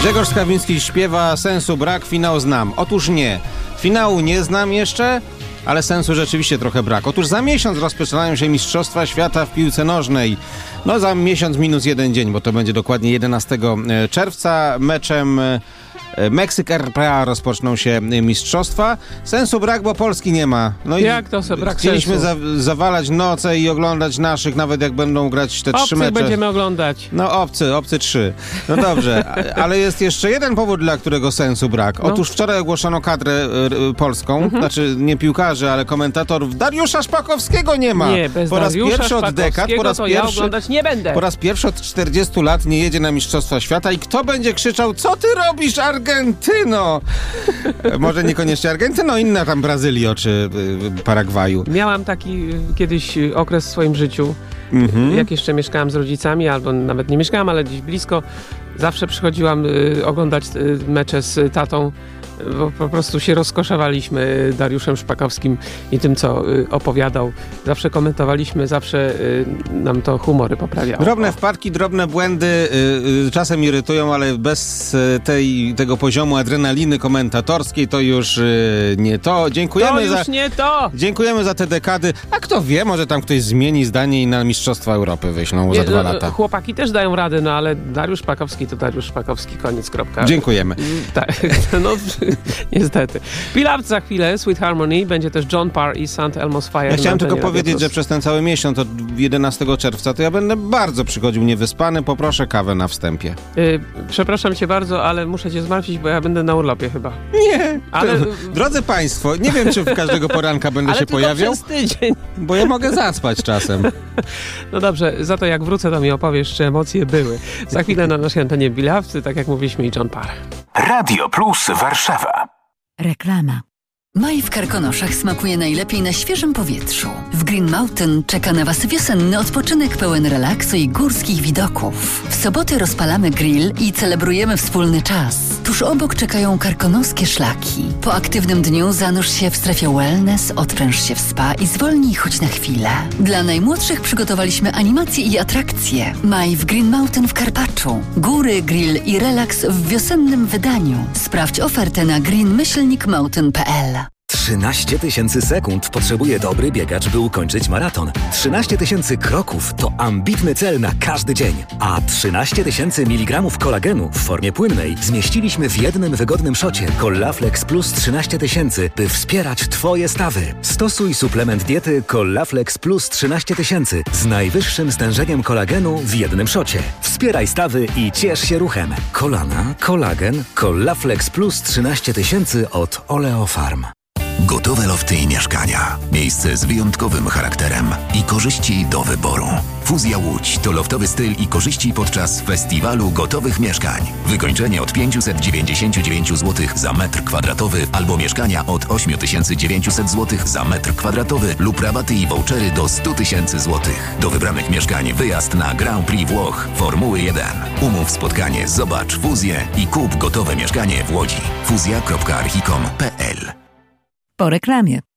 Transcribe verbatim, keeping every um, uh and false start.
Grzegorz Skawiński śpiewa sensu brak, finał znam. Otóż nie. Finału nie znam jeszcze, ale sensu rzeczywiście trochę brak. Otóż za miesiąc rozpoczynają się Mistrzostwa Świata w piłce nożnej. No za miesiąc minus jeden dzień, bo to będzie dokładnie jedenastego czerwca. Meczem Meksyk-R P A rozpoczną się mistrzostwa. Sensu brak, bo Polski nie ma. No jak to se brak chcieliśmy sensu? Za, zawalać noce i oglądać naszych, nawet jak będą grać te Obcych trzy mecze. będziemy oglądać. No obcy, obcy trzy. No dobrze, ale jest jeszcze jeden powód, dla którego sensu brak. No. Otóż wczoraj ogłoszono kadrę y, polską, mhm. znaczy nie piłkarzy, ale komentatorów. Dariusza Szpakowskiego nie ma. Nie, bez po raz Dariusza pierwszy od dekad, po raz to pierwszy, ja oglądać nie będę. Po raz pierwszy od czterdziestu lat nie jedzie na Mistrzostwa Świata i kto będzie krzyczał: co ty robisz, Argentyno? Może niekoniecznie Argentyno, inna tam Brazylio czy y, Paragwaju. Miałam taki kiedyś okres w swoim życiu, mhm. jak jeszcze mieszkałam z rodzicami, albo nawet nie mieszkałam, ale gdzieś blisko. Zawsze przychodziłam y, oglądać y, mecze z tatą, bo po prostu się rozkoszowaliśmy Dariuszem Szpakowskim i tym, co y, opowiadał. Zawsze komentowaliśmy, zawsze y, nam to humory poprawiało. Drobne wpadki, drobne błędy y, y, czasem irytują, ale bez y, tej, tego poziomu adrenaliny komentatorskiej to już y, nie to. Dziękujemy to już za, nie to! Dziękujemy za te dekady. A kto wie, może tam ktoś zmieni zdanie i na Mistrzostwa Europy wyślą nie, za dwa no, lata. Chłopaki też dają radę, no ale Dariusz Szpakowski to Dariusz Szpakowski, koniec, kropka. Dziękujemy. Tak, no niestety. Pilaw za chwilę, Sweet Harmony, będzie też John Parr i Saint Elmo's Fire. Ja chciałem tylko powiedzieć, że przez ten cały miesiąc od jedenastego czerwca to ja będę bardzo przychodził niewyspany. Poproszę kawę na wstępie. Yy, przepraszam cię bardzo, ale muszę cię zmartwić, bo ja będę na urlopie chyba. Nie, ale... Drodzy państwo, nie wiem, czy w każdego poranka będę ale się pojawiał. Przez tydzień. Bo ja mogę zaspać czasem. No dobrze, za to jak wrócę, to mi opowiesz, czy emocje były. Za chwilę na naszej antenie Bilawcy, tak jak mówiliśmy, i John Parr. Radio Plus Warszawa. Reklama. Maj w Karkonoszach smakuje najlepiej na świeżym powietrzu. W Green Mountain czeka na Was wiosenny odpoczynek pełen relaksu i górskich widoków. W soboty rozpalamy grill i celebrujemy wspólny czas. Tuż obok czekają karkonoskie szlaki. Po aktywnym dniu zanurz się w strefie wellness, odpręż się w spa i zwolnij choć na chwilę. Dla najmłodszych przygotowaliśmy animacje i atrakcje. Maj w Green Mountain w Karpaczu. Góry, grill i relaks w wiosennym wydaniu. Sprawdź ofertę na green myślnik mountain kropka p l. trzynaście tysięcy sekund potrzebuje dobry biegacz, by ukończyć maraton. trzynaście tysięcy kroków to ambitny cel na każdy dzień. A trzynaście tysięcy miligramów kolagenu w formie płynnej zmieściliśmy w jednym wygodnym szocie Collaflex Plus trzynaście tysięcy, by wspierać Twoje stawy. Stosuj suplement diety Collaflex Plus trzynaście tysięcy z najwyższym stężeniem kolagenu w jednym szocie. Wspieraj stawy i ciesz się ruchem. Kolana, kolagen, Collaflex Plus trzynaście tysięcy od Oleofarm. Gotowe lofty i mieszkania. Miejsce z wyjątkowym charakterem i korzyści do wyboru. Fuzja Łódź to loftowy styl i korzyści podczas festiwalu gotowych mieszkań. Wykończenie od pięćset dziewięćdziesiąt dziewięć złotych za metr kwadratowy albo mieszkania od osiem tysięcy dziewięćset złotych za metr kwadratowy lub rabaty i vouchery do sto tysięcy złotych. Do wybranych mieszkań wyjazd na Grand Prix Włoch Formuły jeden. Umów spotkanie, zobacz fuzję i kup gotowe mieszkanie w Łodzi. fuzja kropka archicom kropka p l. Po reklamie.